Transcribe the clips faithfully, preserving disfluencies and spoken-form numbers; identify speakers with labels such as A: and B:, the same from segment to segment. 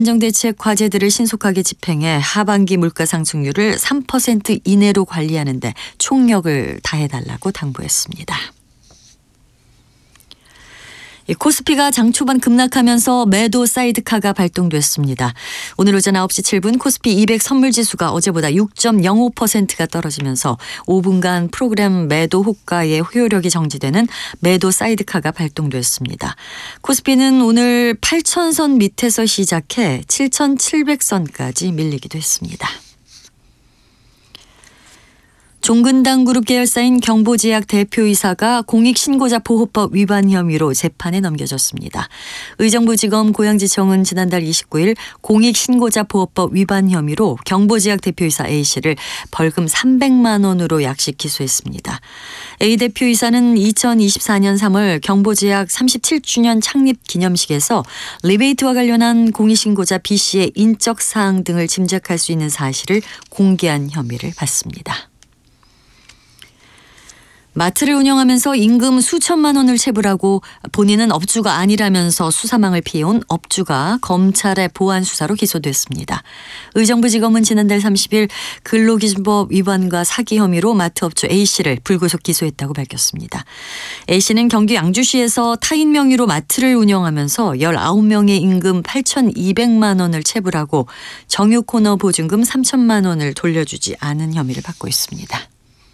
A: 안정대책 과제들을 신속하게 집행해 하반기 물가 상승률을 삼 퍼센트 이내로 관리하는 데 총력을 다해달라고 당부했습니다. 코스피가 장 초반 급락하면서 매도 사이드카가 발동됐습니다. 오늘 오전 아홉 시 칠 분 코스피 이백 선물지수가 어제보다 육 점 영오 퍼센트가 떨어지면서 오 분간 프로그램 매도 호가의 효력이 정지되는 매도 사이드카가 발동됐습니다. 코스피는 오늘 팔천 선 밑에서 시작해 칠천칠백 선까지 밀리기도 했습니다. 종근당 그룹 계열사인 경보제약 대표이사가 공익신고자 보호법 위반 혐의로 재판에 넘겨졌습니다. 의정부지검 고양지청은 지난달 이십구 일 공익신고자 보호법 위반 혐의로 경보제약 대표이사 A씨를 벌금 삼백만 원으로 약식 기소했습니다. A 대표이사는 이천이십사 년 삼 월 경보제약 삼십칠 주년 창립 기념식에서 리베이트와 관련한 공익신고자 B씨의 인적 사항 등을 짐작할 수 있는 사실을 공개한 혐의를 받습니다. 마트를 운영하면서 임금 수천만 원을 체불하고 본인은 업주가 아니라면서 수사망을 피해온 업주가 검찰의 보안 수사로 기소됐습니다. 의정부지검은 지난달 삼십 일 근로기준법 위반과 사기 혐의로 마트업주 A씨를 불구속 기소했다고 밝혔습니다. A씨는 경기 양주시에서 타인 명의로 마트를 운영하면서 열아홉 명의 임금 팔천이백만 원을 체불하고 정유 코너 보증금 삼천만 원을 돌려주지 않은 혐의를 받고 있습니다.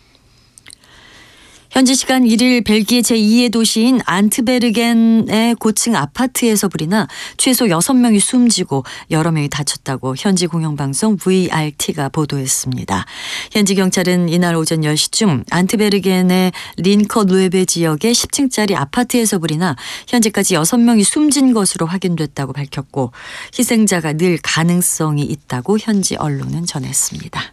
A: 현지 시간 일 일 벨기에 제이의 도시인 안트베르겐의 고층 아파트에서 불이 나 최소 여섯 명이 숨지고 여러 명이 다쳤다고 현지 공영방송 브이알티가 보도했습니다. 현지 경찰은 이날 오전 열 시쯤 안트베르겐의 린커누에베 지역의 십 층짜리 아파트에서 불이 나 현재까지 여섯 명이 숨진 것으로 확인됐다고 밝혔고 희생자가 늘 가능성이 있다고 현지 언론은 전했습니다.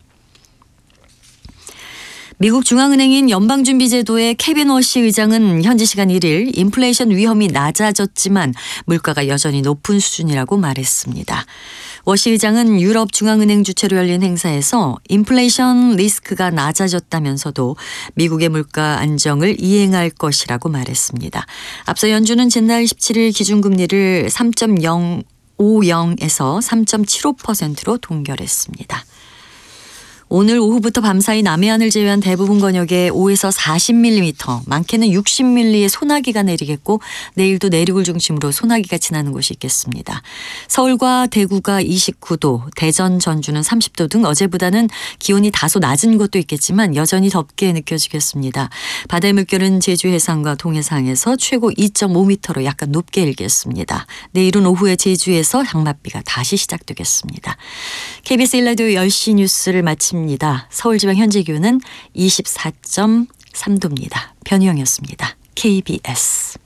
A: 미국 중앙은행인 연방준비제도의 케빈 워시 의장은 현지 시간 일 일 인플레이션 위험이 낮아졌지만 물가가 여전히 높은 수준이라고 말했습니다. 워시 의장은 유럽 중앙은행 주최로 열린 행사에서 인플레이션 리스크가 낮아졌다면서도 미국의 물가 안정을 이행할 것이라고 말했습니다. 앞서 연준은 지난달 십칠 일 기준금리를 삼 점 영오영에서 삼 점 칠오 퍼센트로 동결했습니다. 오늘 오후부터 밤사이 남해안을 제외한 대부분 권역에 오에서 사십 밀리미터, 많게는 육십 밀리미터의 소나기가 내리겠고 내일도 내륙을 중심으로 소나기가 지나는 곳이 있겠습니다. 서울과 대구가 이십구 도, 대전, 전주는 삼십 도 등 어제보다는 기온이 다소 낮은 곳도 있겠지만 여전히 덥게 느껴지겠습니다. 바다의 물결은 제주 해상과 동해상에서 최고 이 점 오 미터로 약간 높게 일겠습니다. 내일은 오후에 제주에서 장맛비가 다시 시작되겠습니다. 케이비에스 일 라디오 열 시 뉴스를 마칩니다. 서울지방 현재 기온은 이십사 점 삼 도입니다. 변희영이었습니다. 케이비에스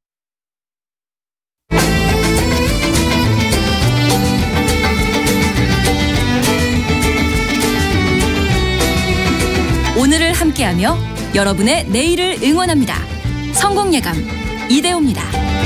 B: 오늘을 함께하며 여러분의 내일을 응원합니다. 성공예감 이대호입니다.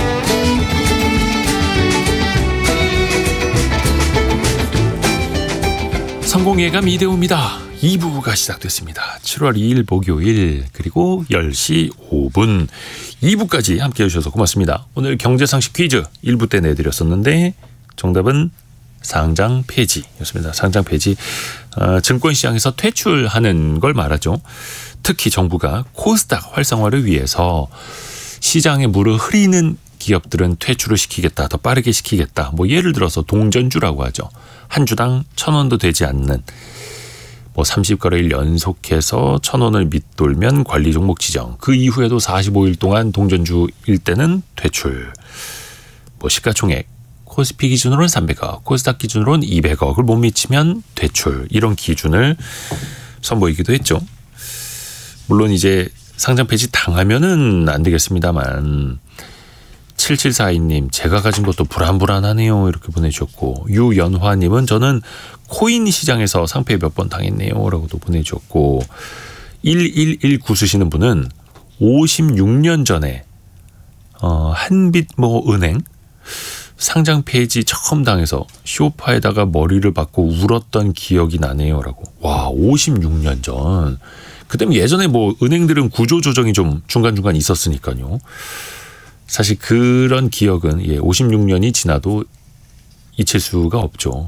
C: 성공예감 이대호입니다. 이 부가 시작됐습니다. 칠월 이일 목요일 그리고 열 시 오 분 이 부까지 함께해 주셔서 고맙습니다. 오늘 경제상식 퀴즈 일 부 때 내드렸었는데 정답은 상장 폐지였습니다. 상장 폐지, 어, 증권시장에서 퇴출하는 걸 말하죠. 특히 정부가 코스닥 활성화를 위해서 시장에 물을 흐리는 기업들은 퇴출을 시키겠다, 더 빠르게 시키겠다. 뭐 예를 들어서 동전주라고 하죠. 한 주당 천 원도 되지 않는, 뭐 삼십 거래일 연속해서 천 원을 밑돌면 관리 종목 지정. 그 이후에도 사십오 일 동안 동전주일 때는 퇴출. 뭐 시가총액 코스피 기준으로는 삼백억, 코스닥 기준으로는 이백억을 못 미치면 퇴출. 이런 기준을 선보이기도 했죠. 물론 이제 상장 폐지 당하면은 안 되겠습니다만. 칠칠사이 님, 제가 가진 것도 불안불안하네요. 이렇게 보내주셨고, 유연화님은 저는 코인 시장에서 상패 몇 번 당했네요. 라고도 보내주셨고, 일일일구 쓰시는 분은 오십육 년 전에 어, 한빛모은행 상장 폐지 처음 당해서 쇼파에다가 머리를 박고 울었던 기억이 나네요. 라고. 와, 오십육 년 전. 그때면 예전에 뭐 은행들은 구조조정이 좀 중간중간 있었으니까요. 사실 그런 기억은 예, 오십육 년이 지나도 잊힐 수가 없죠.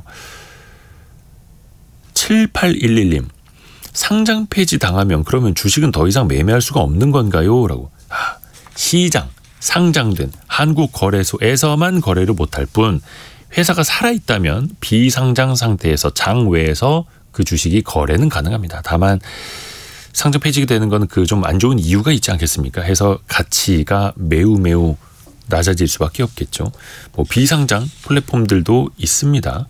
C: 칠팔일일 님. 상장 폐지 당하면 그러면 주식은 더 이상 매매할 수가 없는 건가요? 라고. 아, 시장, 상장된 한국거래소에서만 거래를 못할 뿐 회사가 살아있다면 비상장 상태에서 장외에서 그 주식이 거래는 가능합니다. 다만 상장 폐지가 되는 건 그 좀 안 좋은 이유가 있지 않겠습니까? 해서 가치가 매우 매우 낮아질 수밖에 없겠죠. 뭐 비상장 플랫폼들도 있습니다.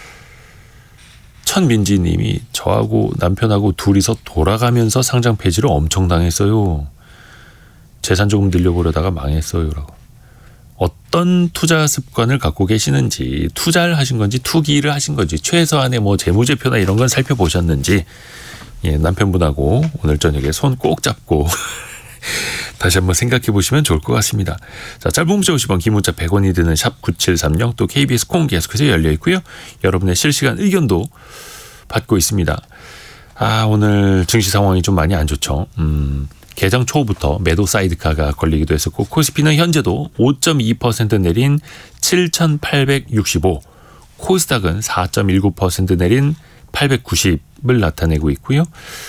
C: 천민지 님이 저하고 남편하고 둘이서 돌아가면서 상장 폐지를 엄청 당했어요. 재산 조금 늘려보려다가 망했어요. 라고. 어떤 투자 습관을 갖고 계시는지, 투자를 하신 건지 투기를 하신 건지, 최소한의 뭐 재무제표나 이런 건 살펴보셨는지, 예, 남편분하고 오늘 저녁에 손 꼭 잡고 다시 한번 생각해 보시면 좋을 것 같습니다. 자, 짧은 문자 오십 원, 긴 문자 백 원이 드는 샵 구칠삼공, 또 케이비에스 콩 계속해서 열려 있고요. 여러분의 실시간 의견도 받고 있습니다. 아, 오늘 증시 상황이 좀 많이 안 좋죠. 음, 개장 초부터 매도 사이드카가 걸리기도 했었고, 코스피는 현재도 오 점 이 퍼센트 내린 칠천팔백육십오, 코스닥은 사 점 일구 퍼센트 내린 팔백구십을 나타내고 있고요.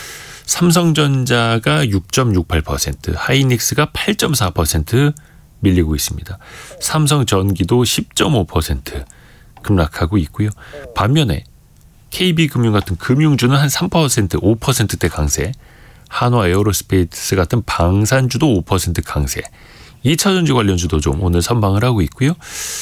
C: 삼성전자가 육 점 육팔 퍼센트, 하이닉스가 팔 점 사 퍼센트 밀리고 있습니다. 삼성전기도 십 점 오 퍼센트 급락하고 있고요. 반면에 케이비금융 같은 금융주는 한 삼 퍼센트, 오 퍼센트대 강세, 한화 에어로스페이스 같은 방산주도 오 퍼센트 강세, 이차전지 관련주도 좀 오늘 선방을 하고 있고요.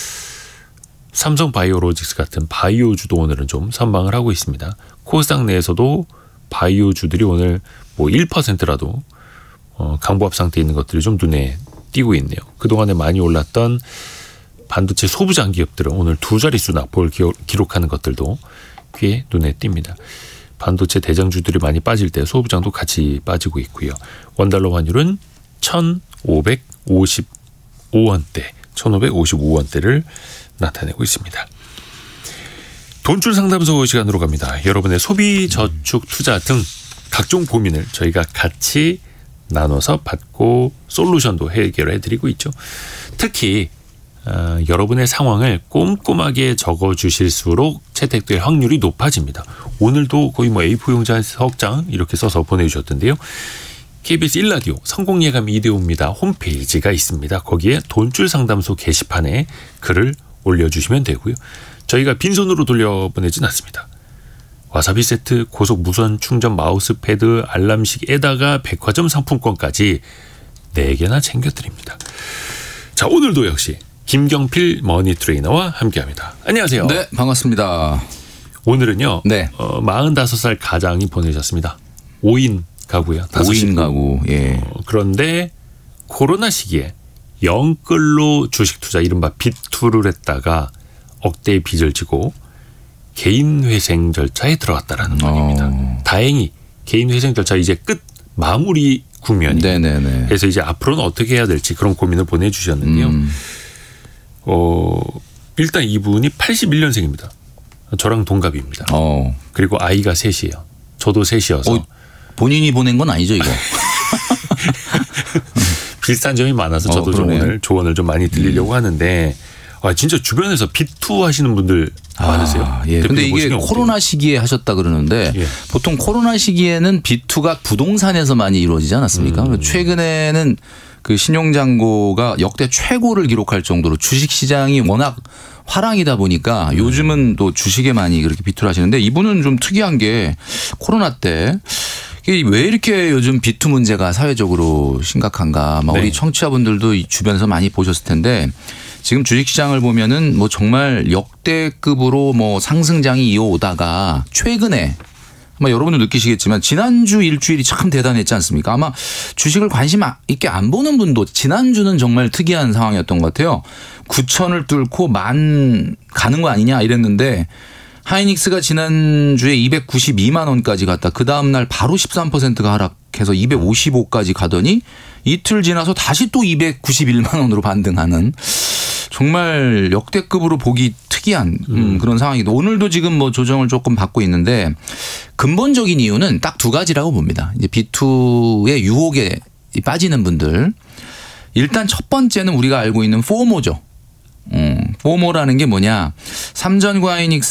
C: 삼성바이오로직스 같은 바이오주도 오늘은 좀 선방을 하고 있습니다. 코스닥 내에서도 바이오주들이 오늘 뭐 일 퍼센트라도 어, 강보합 상태에 있는 것들이 좀 눈에 띄고 있네요. 그동안에 많이 올랐던 반도체 소부장 기업들은 오늘 두 자릿수 낙폭을 기록하는 것들도 꽤 눈에 띕니다. 반도체 대장주들이 많이 빠질 때 소부장도 같이 빠지고 있고요. 원달러 환율은 천오백오십오 원대, 천오백오십오 원대를 나타내고 있습니다. 돈줄 상담소 시간으로 갑니다. 여러분의 소비, 저축, 투자 등 각종 고민을 저희가 같이 나눠서 받고 솔루션도 해결해 드리고 있죠. 특히 어, 여러분의 상황을 꼼꼼하게 적어주실수록 채택될 확률이 높아집니다. 오늘도 거의 뭐 에이포 용지 한 석 장 이렇게 써서 보내주셨던데요. 케이비에스 일 라디오 성공예감 이대호입니다. 홈페이지가 있습니다. 거기에 돈줄 상담소 게시판에 글을 올려주시면 되고요. 저희가 빈손으로 돌려보내진 않습니다. 와사비 세트, 고속 무선 충전 마우스패드, 알람식에다가 백화점 상품권까지 네 개나 챙겨드립니다. 자, 오늘도 역시 김경필 머니 트레이너와 함께합니다. 안녕하세요.
D: 네, 반갑습니다.
C: 오늘은요.
D: 네.
C: 어, 마흔다섯 살 가장이 보내셨습니다. 오 인 가구요.
D: 오 인 가구. 예.
C: 어, 그런데 코로나 시기에 영끌로 주식 투자 이른바 빚투를 했다가 억대의 빚을 지고 개인 회생 절차에 들어갔다라는 겁니다.
D: 어.
C: 다행히 개인 회생 절차 이제 끝 마무리 국면이.
D: 네네네.
C: 그래서 이제 앞으로는 어떻게 해야 될지 그런 고민을 보내주셨는데요.
D: 음.
C: 어, 일단 이분이 팔십일 년생입니다. 저랑 동갑입니다.
D: 어.
C: 그리고 아이가 셋이에요. 저도 셋이어서.
D: 어, 본인이 보낸 건 아니죠, 이거?
C: 비슷한 점이 많아서 저도
D: 어,
C: 좀
D: 그러네요.
C: 오늘 조언을 좀 많이 드리려고 음. 하는데 아, 진짜 주변에서 빚투 하시는 분들 많으세요.
D: 아, 예. 근데 이게 코로나 시기에 하셨다 그러는데
C: 예.
D: 보통 코로나 시기에는 빚투가 부동산에서 많이 이루어지지 않았습니까?
C: 음.
D: 최근에는 그 신용잔고가 역대 최고를 기록할 정도로 주식시장이 워낙 화랑이다 보니까
C: 음.
D: 요즘은 또 주식에 많이 그렇게 빚투를 하시는데 이분은 좀 특이한 게 코로나 때 왜 이렇게 요즘 빚투 문제가 사회적으로 심각한가 아마
C: 네.
D: 우리 청취자분들도 이 주변에서 많이 보셨을 텐데 지금 주식시장을 보면은 뭐 정말 역대급으로 뭐 상승장이 이어오다가 최근에 아마 여러분도 느끼시겠지만 지난주 일주일이 참 대단했지 않습니까? 아마 주식을 관심 있게 안 보는 분도 지난주는 정말 특이한 상황이었던 것 같아요. 구천을 뚫고 만 가는 거 아니냐 이랬는데 하이닉스가 지난주에 이백구십이만 원까지 갔다. 그 다음날 바로 십삼 퍼센트가 하락해서 이백오십오까지 가더니 이틀 지나서 다시 또 이백구십일만 원으로 반등하는 정말 역대급으로 보기 특이한 음, 그런 상황이다. 오늘도 지금 뭐 조정을 조금 받고 있는데 근본적인 이유는 딱 두 가지라고 봅니다. 이제 빚투의 유혹에 빠지는 분들. 일단 첫 번째는 우리가 알고 있는 포모죠. 음, 포모라는 게 뭐냐? 삼전과 하이닉스